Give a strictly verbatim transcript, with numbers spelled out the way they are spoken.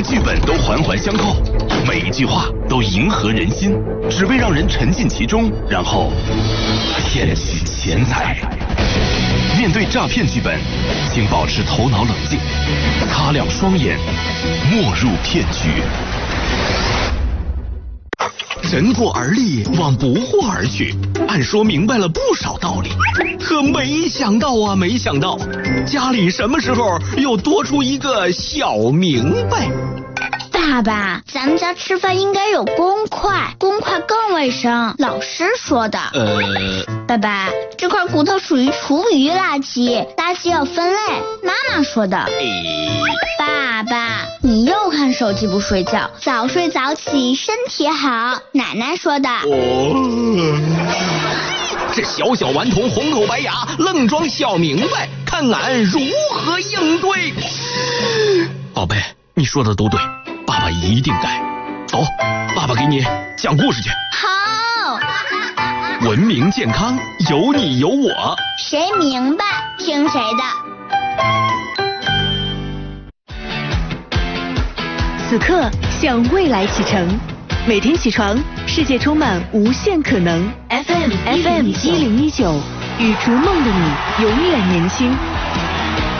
剧本都环环相扣，每一句话都迎合人心，只为让人沉浸其中，然后骗取钱财。面对诈骗剧本，请保持头脑冷静，擦亮双眼，莫入骗局。人过而立，往不惑而去。按说明白了不少道理，可没想到啊，没想到家里什么时候又多出一个小明白。 爸爸，咱们家吃饭应该有公筷，公筷更卫生，老师说的。 呃， 爸爸，这块骨头属于厨余垃圾，垃圾要分类，妈妈说的。爸爸，你又看手机不睡觉，早睡早起身体好，奶奶说的。 哦，这小小顽童红口白牙，愣装小明白，看俺如何应对。宝贝，你说的都对，爸爸一定改。走，爸爸给你讲故事去。 好。 文明健康，有你有我， 谁明白听谁的。 此刻向未来启程，每天起床，世界充满无限可能。F M F M 一零一九，与逐梦的你永远年轻。